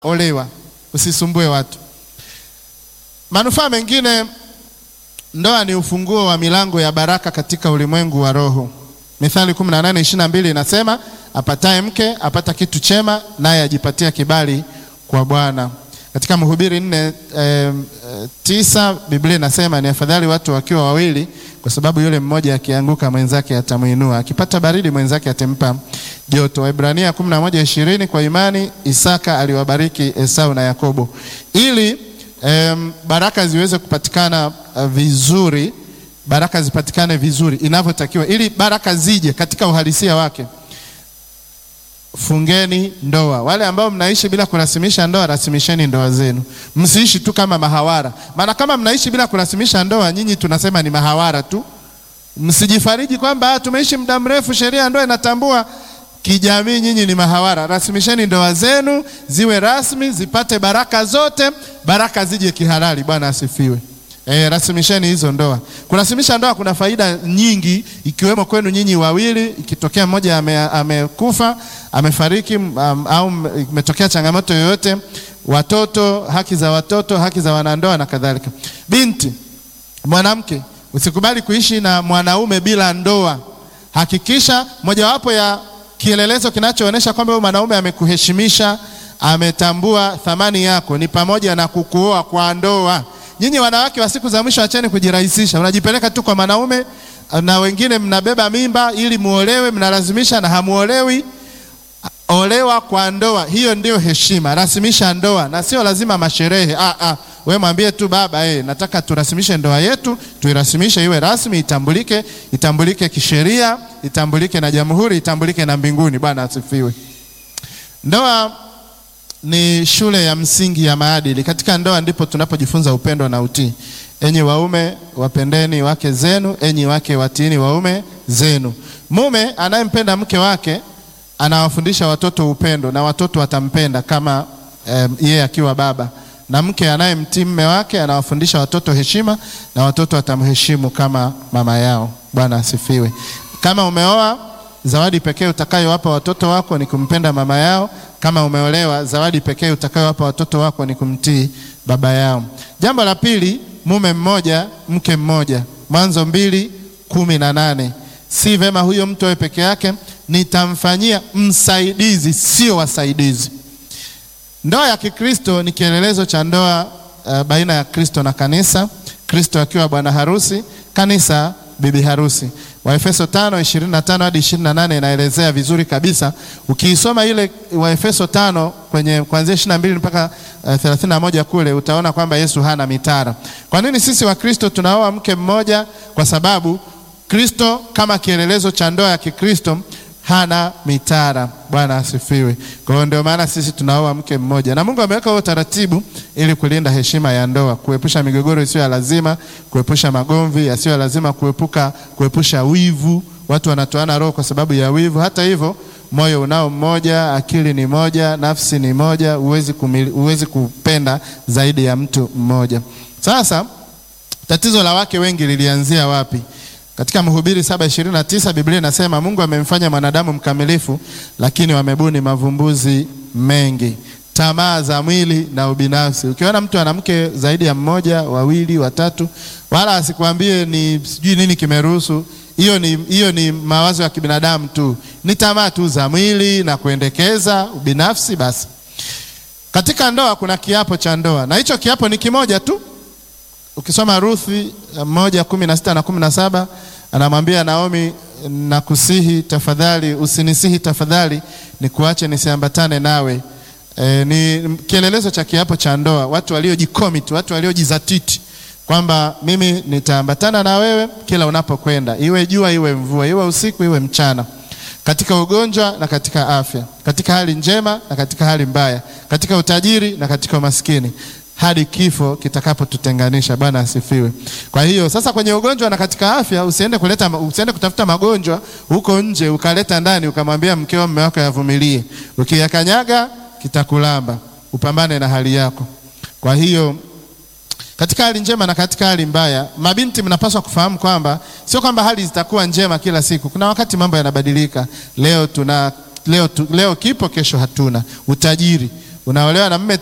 Olewa, usisumbue watu. Manufaa mengine, ndoa ni ufunguo wa milango ya baraka katika ulimwengu wa roho. Mithali 18:22 inasema, apataye mke apata kitu chema, naye ajipatia kibali kwa Bwana. Katika Mhubiri 4:9 Biblia inasema, ni afadhali watu wakiwa wawili, kwa sababu yule mmoja akianguka mwenzake atamuinua, akipata baridi mwenzake atampa joto. Waebrania 11:20, kwa imani Isaka aliwabariki Esau na Yakobo. Ili baraka ziweze kupatikana vizuri, baraka zipatikane vizuri inavyotakiwa, ili baraka zije katika uhalisia wake, fungeni ndoa. Wale ambao mnaishi bila kurasimisha ndoa, rasimisheni ndoa zenu. Msiishi tu kama mahawara. Maana kama mnaishi bila kurasimisha ndoa, nyinyi tunasema ni mahawara tu. Msijifariji kwamba tumeishi muda mrefu, sheria ndoa inatambua. Kijamii nyinyi ni mahawara. Rasimisheni ndoa zenu ziwe rasmi, zipate baraka zote, baraka zije kihalali. Bwana asifiwe. Rasimisheni hizo ndoa. Kurasimisha ndoa kuna faida nyingi, ikiwemo kwenu nyinyi wawili. Ikitokea mmoja amekufa, amefariki, au imetokea changamoto yoyote, watoto, haki za watoto, haki za wanandoa na kadhalika. Binti, mwanamke, usikubali kuishi na mwanaume bila ndoa. Hakikisha mojawapo ya kielelezo kinachoonesha kwamba huyo mwanaume amekuheshimisha, ametambua thamani yako, ni pamoja na kukuoa kwa ndoa. Nyinyi wanawake wa siku za mwisho, acheni kujirahisisha. Unajipeleka tu kwa wanaume, na wengine mnabeba mimba ili muolewe, mnalazimisha na hamuolewi. Olewa kwa ndoa, hiyo ndio heshima. Rasimisha ndoa, na sio lazima masherehe. Wewe mwambie tu baba, nataka turasimishe ndoa yetu, tuirasimishe iwe rasmi, itambulike kisheria, itambulike na jamhuri, itambulike na mbinguni. Bwana asifiwe. Ndoa ni shule ya msingi ya maadili. Katika ndoa ndipo tunapojifunza upendo na utii. Enyi waume, wapendeni wake zenu, enyi wake watiini waume zenu. Mume anayempenda mke wake anawafundisha watoto upendo, na watoto watampenda kama yeye akiwa baba. Na mke anayemtii mume wake anawafundisha watoto heshima, na watoto watamheshimu kama mama yao. Bwana asifiwe. Kama umeoa, zawadi pekee utakayowapa watoto wako ni kumpenda mama yao. Kama umeolewa, zawadi pekee utakayowapa watoto wako ni kumtii baba yao. Jambo la pili, mume mmoja, mke mmoja. Mwanzo 2:18. Si vema huyo mtu awe peke yake, nitamfanyia msaidizi, sio wasaidizi. Ndoa ya Kikristo ni kielelezo cha ndoa baina ya Kristo na kanisa. Kristo akiwa bwana harusi, kanisa bibi harusi. Waefeso 5:25 hadi 28 inaelezea vizuri kabisa. Ukiisoma ile Waefeso 5 kwenye kuanzia 22 mpaka 31 kule, utaona kwamba Yesu hana mitara. Kwa nini sisi wa Kristo tunaoa mke mmoja? Kwa sababu Kristo kama kielelezo cha ndoa ya Kikristo hana mitara. Bwana asifiwe. Kwa hiyo ndio maana sisi tunaoa mke mmoja, na Mungu ameweka huo taratibu ili kulinda heshima ya ndoa, kuepusha migogoro isiyo lazima, kuepusha magomvi yasiyo lazima, kuepusha wivu. Watu wanatoana roho kwa sababu ya wivu. Hata hivyo, moyo unao mmoja, akili ni moja, nafsi ni moja, uwezi kupenda zaidi ya mtu mmoja. Sasa tatizo la wake wengi lilianzia wapi? Katika Mhubiri 7:29 Biblia inasema, Mungu amemfanya mwanadamu mkamilifu, lakini wamebuni mavumbuzi mengi, tamaa za mwili na ubinafsi. Ukiona mtu ana mke zaidi ya mmoja, wawili, watatu, wala asikwambie ni sijui nini kimeruhusu. Hiyo ni mawazo ya kibinadamu tu, ni tamaa tu za mwili na kuendekeza ubinafsi basi. Katika ndoa kuna kiapo cha ndoa, na hicho kiapo ni kimoja tu. Ukisoma Ruthi 1:16 na 17, anamwambia Naomi, nakusihi tafadhali, usinisihi tafadhali, nikuache nisiambatane nawe. Ni kielelezo cha kiapo cha ndoa. Watu waliojicommit, watu waliojizatiti kwamba mimi nitaambatana na wewe kila unapokwenda, iwe jua iwe mvua, iwe usiku iwe mchana, katika ugonjwa na katika afya, katika hali njema na katika hali mbaya, katika utajiri na katika umaskini, hadi kifo kitakapotutenganisha. Bwana asifiwe. Kwa hiyo sasa, kwenye ugonjwa na katika afya, usiende kutafuta magonjwa huko nje ukaleta ndani ukamwambia mkeo, mume wako yavumilie. Ukiyakanyaga kitakulamba. Upambane na hali yako. Kwa hiyo katika hali njema na katika hali mbaya, mabinti mnapaswa kufahamu kwamba sio kwamba hali zitakuwa njema kila siku. Kuna wakati mambo yanabadilika. Leo kipo, kesho hatuna. Utajiri, Unaolewa na mume